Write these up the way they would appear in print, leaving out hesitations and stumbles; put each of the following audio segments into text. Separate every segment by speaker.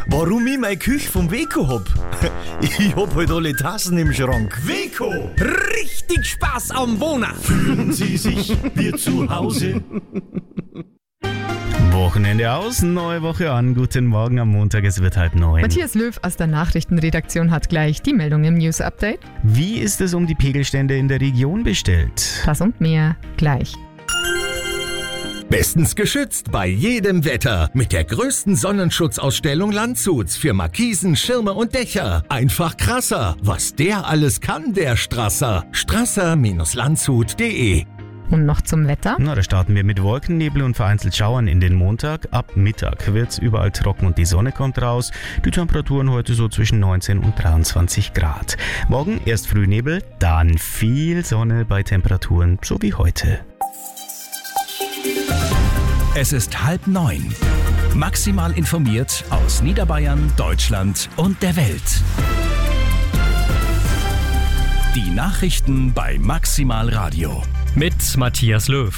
Speaker 1: Warum ich meine Küche vom Weco hab? Ich hab halt alle Tassen im Schrank. Weco!
Speaker 2: Richtig Spaß am Wohnen!
Speaker 1: Fühlen Sie sich wie zu Hause?
Speaker 3: Wochenende aus, neue Woche an. Guten Morgen am Montag, es wird 8:30.
Speaker 4: Matthias Löw aus der Nachrichtenredaktion hat gleich die Meldung im News Update.
Speaker 3: Wie ist es um die Pegelstände in der Region bestellt?
Speaker 4: Das und mehr gleich.
Speaker 5: Bestens geschützt bei jedem Wetter mit der größten Sonnenschutzausstellung Landshuts für Markisen, Schirme und Dächer. Einfach krasser, was der alles kann, der Strasser. Strasser-landshut.de.
Speaker 4: Und noch zum Wetter.
Speaker 3: Da starten wir mit Wolkennebel und vereinzelt Schauern in den Montag. Ab Mittag wird es überall trocken und die Sonne kommt raus. Die Temperaturen heute so zwischen 19 und 23 Grad. Morgen erst Frühnebel, dann viel Sonne bei Temperaturen so wie heute.
Speaker 6: Es ist 8:30. Maximal informiert aus Niederbayern, Deutschland und der Welt. Die Nachrichten bei Maximal Radio.
Speaker 7: Mit Matthias Löw.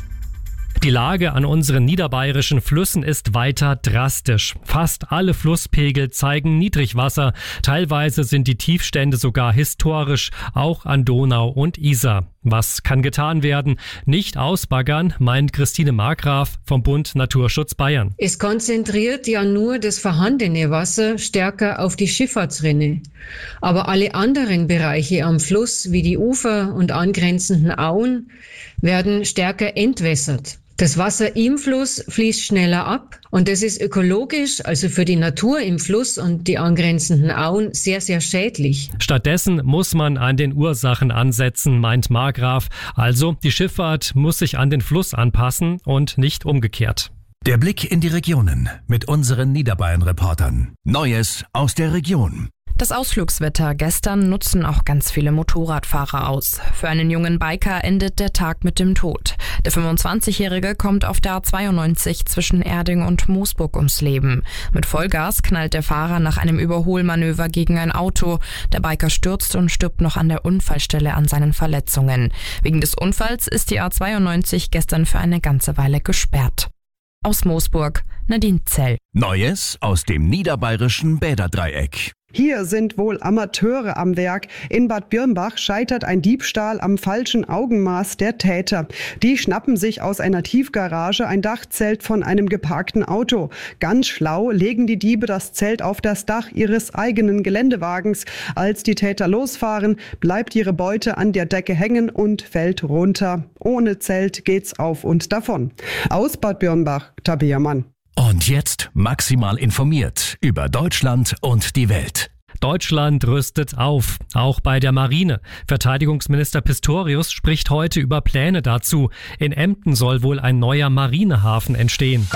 Speaker 7: Die Lage an unseren niederbayerischen Flüssen ist weiter drastisch. Fast alle Flusspegel zeigen Niedrigwasser. Teilweise sind die Tiefstände sogar historisch, auch an Donau und Isar. Was kann getan werden? Nicht ausbaggern, meint Christine Markgraf vom Bund Naturschutz Bayern.
Speaker 8: Es konzentriert ja nur das vorhandene Wasser stärker auf die Schifffahrtsrinne. Aber alle anderen Bereiche am Fluss, wie die Ufer und angrenzenden Auen, werden stärker entwässert. Das Wasser im Fluss fließt schneller ab und das ist ökologisch, also für die Natur im Fluss und die angrenzenden Auen, sehr, sehr schädlich.
Speaker 7: Stattdessen muss man an den Ursachen ansetzen, meint Markgraf. Also die Schifffahrt muss sich an den Fluss anpassen und nicht umgekehrt.
Speaker 6: Der Blick in die Regionen mit unseren Niederbayern-Reportern. Neues aus der Region.
Speaker 9: Das Ausflugswetter gestern nutzen auch ganz viele Motorradfahrer aus. Für einen jungen Biker endet der Tag mit dem Tod. Der 25-Jährige kommt auf der A92 zwischen Erding und Moosburg ums Leben. Mit Vollgas knallt der Fahrer nach einem Überholmanöver gegen ein Auto. Der Biker stürzt und stirbt noch an der Unfallstelle an seinen Verletzungen. Wegen des Unfalls ist die A92 gestern für eine ganze Weile gesperrt. Aus Moosburg, Nadine Zell.
Speaker 6: Neues aus dem niederbayerischen Bäderdreieck.
Speaker 10: Hier sind wohl Amateure am Werk. In Bad Birnbach scheitert ein Diebstahl am falschen Augenmaß der Täter. Die schnappen sich aus einer Tiefgarage ein Dachzelt von einem geparkten Auto. Ganz schlau legen die Diebe das Zelt auf das Dach ihres eigenen Geländewagens. Als die Täter losfahren, bleibt ihre Beute an der Decke hängen und fällt runter. Ohne Zelt geht's auf und davon. Aus Bad Birnbach, Tabea Mann.
Speaker 6: Und jetzt maximal informiert über Deutschland und die Welt.
Speaker 7: Deutschland rüstet auf, auch bei der Marine. Verteidigungsminister Pistorius spricht heute über Pläne dazu. In Emden soll wohl ein neuer Marinehafen entstehen.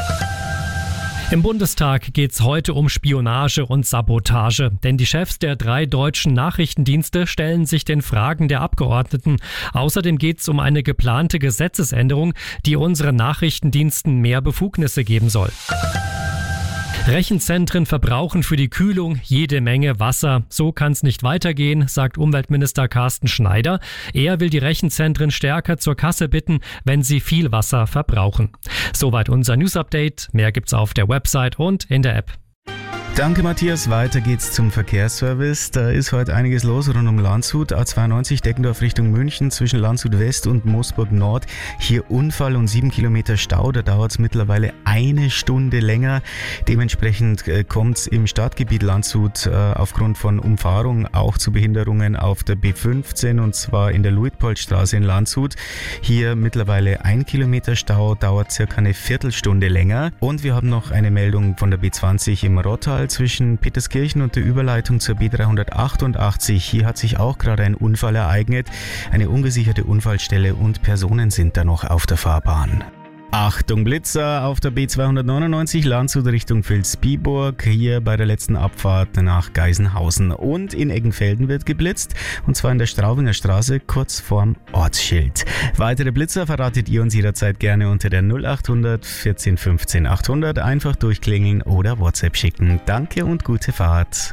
Speaker 7: Im Bundestag geht's heute um Spionage und Sabotage, denn die Chefs der 3 deutschen Nachrichtendienste stellen sich den Fragen der Abgeordneten. Außerdem geht's um eine geplante Gesetzesänderung, die unseren Nachrichtendiensten mehr Befugnisse geben soll. Rechenzentren verbrauchen für die Kühlung jede Menge Wasser. So kann's nicht weitergehen, sagt Umweltminister Carsten Schneider. Er will die Rechenzentren stärker zur Kasse bitten, wenn sie viel Wasser verbrauchen. Soweit unser News-Update. Mehr gibt's auf der Website und in der App.
Speaker 3: Danke Matthias, weiter geht's zum Verkehrsservice. Da ist heute einiges los rund um Landshut. A92 Deckendorf Richtung München zwischen Landshut West und Moosburg Nord. Hier Unfall und 7 Kilometer Stau. Da dauert's mittlerweile 1 Stunde länger. Dementsprechend kommt's im Stadtgebiet Landshut aufgrund von Umfahrung auch zu Behinderungen auf der B15 und zwar in der Luitpoldstraße in Landshut. Hier mittlerweile 1 Kilometer Stau, dauert circa eine Viertelstunde länger. Und wir haben noch eine Meldung von der B20 im Rottal zwischen Peterskirchen und der Überleitung zur B388. Hier hat sich auch gerade ein Unfall ereignet. Eine ungesicherte Unfallstelle und Personen sind da noch auf der Fahrbahn. Achtung Blitzer auf der B299 Landshut Richtung Vilsbiburg, hier bei der letzten Abfahrt nach Geisenhausen. Und in Eggenfelden wird geblitzt, und zwar in der Straubinger Straße kurz vorm Ortsschild. Weitere Blitzer verratet ihr uns jederzeit gerne unter der 0800 14 15 800. Einfach durchklingeln oder WhatsApp schicken. Danke und gute Fahrt.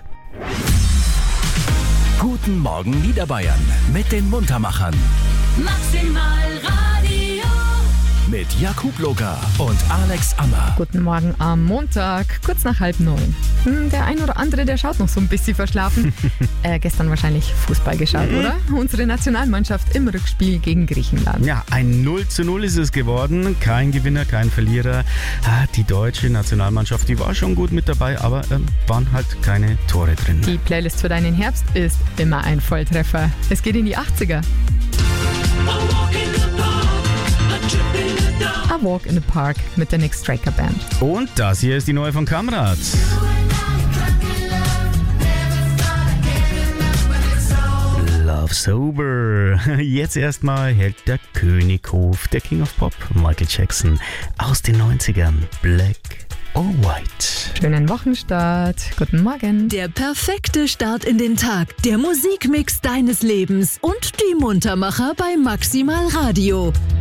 Speaker 6: Guten Morgen Niederbayern mit den Muntermachern.
Speaker 11: Maximal Radio.
Speaker 6: mit Jakub Loga und Alex Ammer.
Speaker 4: Guten Morgen am Montag, kurz nach 8:30. Der ein oder andere, der schaut noch so ein bisschen verschlafen. Gestern wahrscheinlich Fußball geschaut, oder? Unsere Nationalmannschaft im Rückspiel gegen Griechenland.
Speaker 3: Ja, ein 0:0 ist es geworden. Kein Gewinner, kein Verlierer. Die deutsche Nationalmannschaft, die war schon gut mit dabei, aber waren halt keine Tore drin.
Speaker 4: Die Playlist für deinen Herbst ist immer ein Volltreffer. Es geht in die 80er. A Walk in the Park mit der Nick Straker Band.
Speaker 3: Und das hier ist die neue von Kamrat. Love Sober. Jetzt erstmal hält der Könighof, der King of Pop, Michael Jackson aus den 90ern. Black or White.
Speaker 4: Schönen Wochenstart. Guten Morgen.
Speaker 11: Der perfekte Start in den Tag. Der Musikmix deines Lebens und die Muntermacher bei Maximal Radio.